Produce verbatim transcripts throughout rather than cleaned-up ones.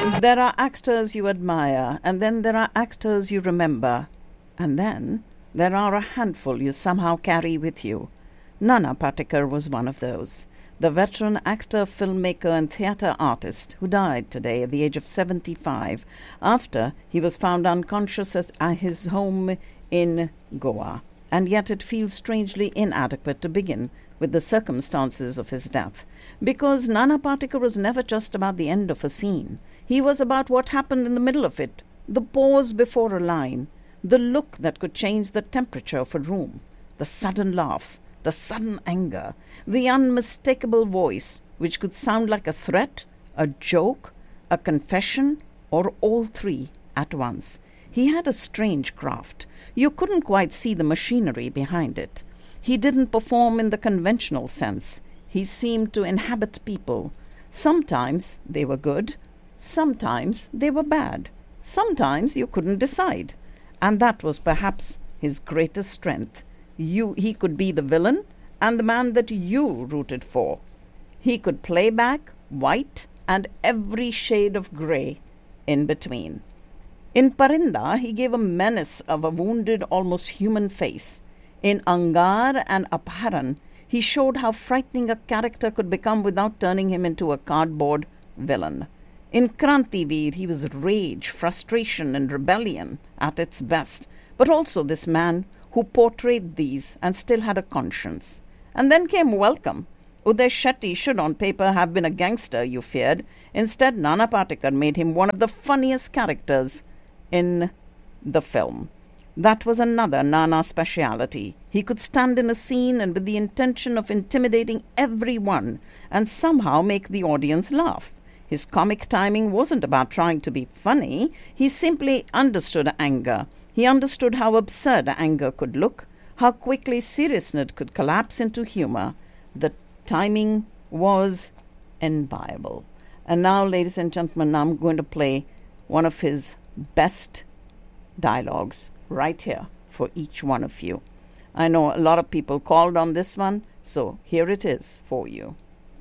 There are actors you admire, and then there are actors you remember, and then there are a handful you somehow carry with you. Nana Patekar was one of those, the veteran actor, filmmaker and theatre artist who died today at the age of seventy-five after he was found unconscious at his home in Goa. And yet it feels strangely inadequate to begin with the circumstances of his death, because Nana Patekar was never just about the end of a scene. He was about what happened in the middle of it, the pause before a line, the look that could change the temperature of a room, the sudden laugh, the sudden anger, the unmistakable voice which could sound like a threat, a joke, a confession, or all three at once. He had a strange craft. You couldn't quite see the machinery behind it. He didn't perform in the conventional sense. He seemed to inhabit people. Sometimes they were good, sometimes they were bad, sometimes you couldn't decide. And that was perhaps his greatest strength. You, he could be the villain and the man that you rooted for. He could play back white and every shade of grey in between. In Parinda, he gave a menace of a wounded, almost human face. In Angar and Apharan, he showed how frightening a character could become without turning him into a cardboard villain. In Krantiveer, he was rage, frustration, and rebellion at its best, but also this man who portrayed these and still had a conscience. And then came Welcome. Uday Shetty should on paper have been a gangster, you feared. Instead, Nana Patekar made him one of the funniest characters in the film. That was another Nana speciality. He could stand in a scene and with the intention of intimidating everyone and somehow make the audience laugh. His comic timing wasn't about trying to be funny. He simply understood anger. He understood how absurd anger could look, how quickly seriousness could collapse into humor. The timing was enviable. And now, ladies and gentlemen, I'm going to play one of his best dialogues right here for each one of you. I know a lot of people called on this one, so here it is for you.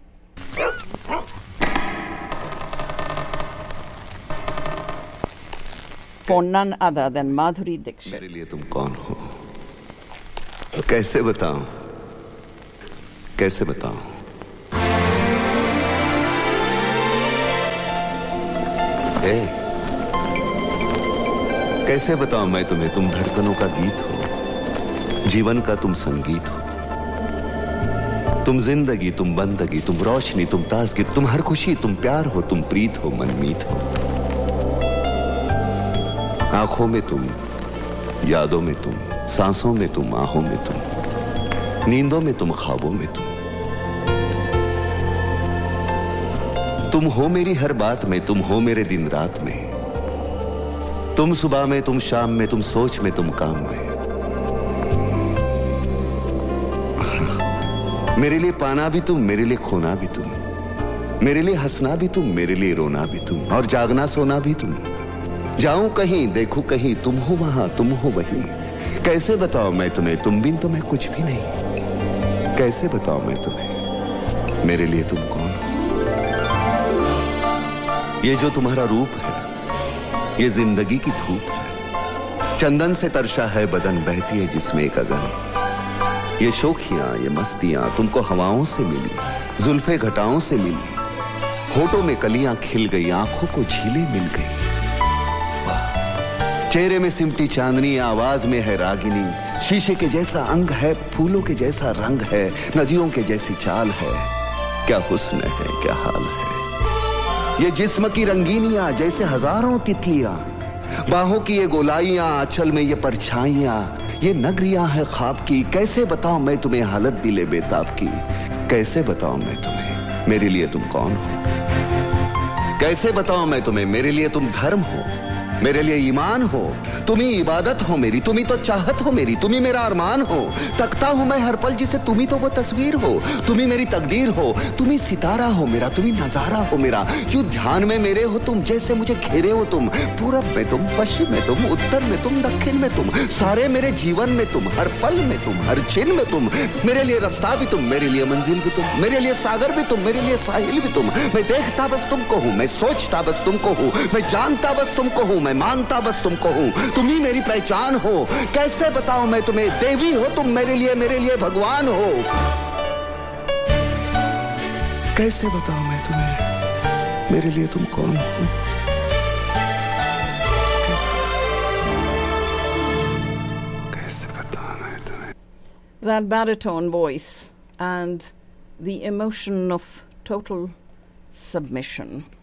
For none other than Madhuri Dixit. मेरे लिए तुम कौन हो? कैसे बताऊं? कैसे बताऊं? ए, कैसे बताऊं मैं तुम्हें? तुम धड़कनों का गीत हो, जीवन का तुम संगीत हो। तुम जिंदगी, तुम बंदगी, तुम रोशनी, तुम ताजगी, तुम हर खुशी, तुम प्यार हो, तुम प्रीत हो, मनमीत हो। आंखों में तुम, यादों में तुम, सांसों में तुम, आहों में तुम, नींदों में तुम, ख्वाबों में तुम। तुम हो मेरी हर बात में, तुम हो मेरे दिन रात में। तुम सुबह में, तुम शाम में, तुम सोच में, तुम काम में। मेरे लिए पाना भी तुम, मेरे लिए खोना भी तुम, मेरे लिए हंसना भी तुम, मेरे लिए रोना भी तुम, और जागना सोना भी तुम। जाऊं कहीं, देखूं कहीं, तुम हो वहां, तुम हो वहीं। कैसे बताऊं मैं तुम्हें, तुम बिन तो मैं कुछ भी नहीं। कैसे बताऊं मैं तुम्हें, मेरे लिए तुम कौन हो? ये जो तुम्हारा रूप है, ये जिंदगी की धूप है। चंदन से तरशा है बदन, बहती है जिसमें एक अगन। ये शोखियां, ये मस्तियां तुमको हवाओं से मिली, जुल्फे घटाओं से मिली। होठों में कलियां खिल गई, आंखों को झीलें मिल गई। चेहरे में सिमटी चांदनी, आवाज में है रागिनी। शीशे के जैसा अंग है, फूलों के जैसा रंग है, नदियों के जैसी चाल है। क्या हुस्न है, क्या हाल है। ये जिस्म की रंगीनियां जैसे हजारों तितलियां, बाहों की ये गोलाइयां, आंचल में ये परछाइयां, ये नगरियां है ख्वाब की। कैसे बताऊं मैं तुम्हें हालत दिले बेताब की। कैसे बताऊं मैं तुम्हें, मेरे लिए तुम कौन हो? कैसे बताऊं मैं तुम्हें, मेरे लिए तुम धर्म हो, मेरे लिए ईमान हो, तुम ही इबादत हो मेरी, तुम ही तो चाहत हो मेरी, तुम ही मेरा अरमान हो। तकता हूं मैं हर पल जिसे, तुम ही तो वो तस्वीर हो, तुम ही मेरी तकदीर हो, तुम ही सितारा हो मेरा, तुम ही नजारा हो मेरा। यूं ध्यान में मेरे हो तुम, जैसे मुझे घेरे हो तुम। पूरब में तुम, पश्चिम में तुम, उत्तर में तुम, दक्षिण में तुम, सारे मेरे जीवन में तुम, हर पल में तुम, हर चिन्ह में तुम। मेरे लिए रास्ता भी तुम, मेरे लिए मंजिल भी तुम, मेरे लिए सागर भी तुम, मेरे लिए साहिल भी तुम। मैं देखता बस तुमको हूँ, मैं सोचता बस तुमको हूँ, मैं जानता बस तुमको हूँ, मैं मानता बस तुमको हूँ। तुम ही मेरी पहचान हो, कैसे बताऊं मैं तुम्हें। देवी हो तुम मेरे लिए, मेरे लिए भगवान हो। कैसे बताऊं मैं तुम्हें, मेरे लिए तुम कौन हो। कैसे बताऊं मैं तुम्हें। That baritone voice and the emotion of total submission.